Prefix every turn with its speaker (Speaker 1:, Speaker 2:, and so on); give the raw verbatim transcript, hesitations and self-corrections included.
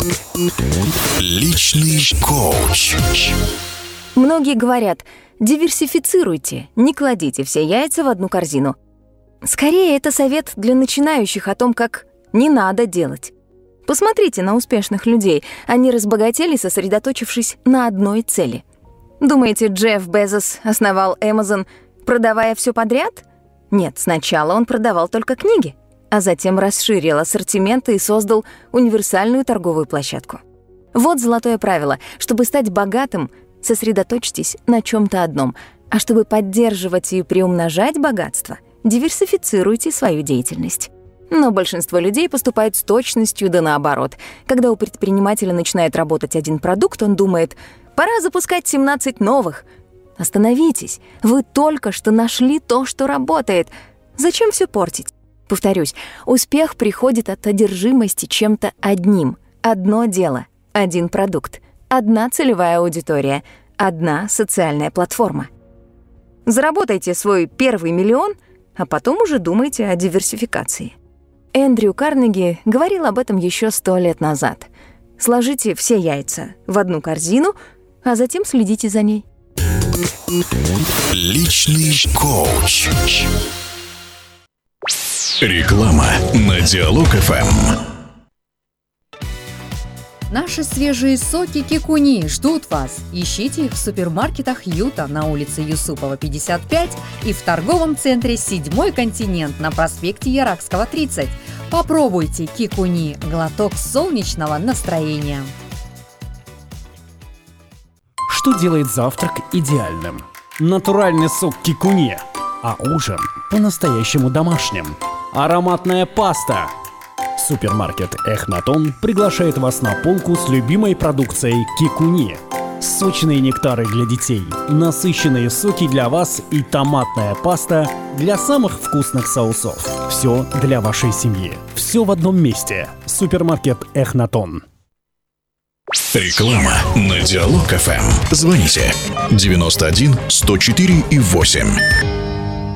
Speaker 1: Личный коуч.
Speaker 2: Многие говорят: диверсифицируйте, не кладите все яйца в одну корзину. Скорее, это совет для начинающих о том, как не надо делать. Посмотрите на успешных людей. Они разбогатели, сосредоточившись на одной цели. Думаете, Джефф Безос основал Amazon, продавая все подряд? Нет, сначала он продавал только книги, а затем расширил ассортимент и создал универсальную торговую площадку. Вот золотое правило. Чтобы стать богатым, сосредоточьтесь на чем-то одном. А чтобы поддерживать и приумножать богатство, диверсифицируйте свою деятельность. Но большинство людей поступает с точностью да наоборот. Когда у предпринимателя начинает работать один продукт, он думает: пора запускать семнадцать новых. Остановитесь, вы только что нашли то, что работает. Зачем все портить? Повторюсь, успех приходит от одержимости чем-то одним. Одно дело, один продукт, одна целевая аудитория, одна социальная платформа. Заработайте свой первый миллион, а потом уже думайте о диверсификации. Эндрю Карнеги говорил об этом еще сто лет назад. Сложите все яйца в одну корзину, а затем следите за ней.
Speaker 1: Личный коуч. Реклама на Диалог эф эм.
Speaker 3: Наши свежие соки Кикуни ждут вас. Ищите их в супермаркетах Юта на улице Юсупова, пятьдесят пять и в торговом центре «Седьмой континент» на проспекте Яракского, тридцать. Попробуйте Кикуни – глоток солнечного настроения.
Speaker 4: Что делает завтрак идеальным? Натуральный сок Кикуни, а ужин по-настоящему домашним. Ароматная паста. Супермаркет Эхнатон приглашает вас на полку с любимой продукцией Кикуни. Сочные нектары для детей, насыщенные соки для вас и томатная паста для самых вкусных соусов. Все для вашей семьи. Все в одном месте. Супермаркет Эхнатон.
Speaker 1: Реклама на Диалог эф эм. Звоните девяносто один сто четыре и восемь.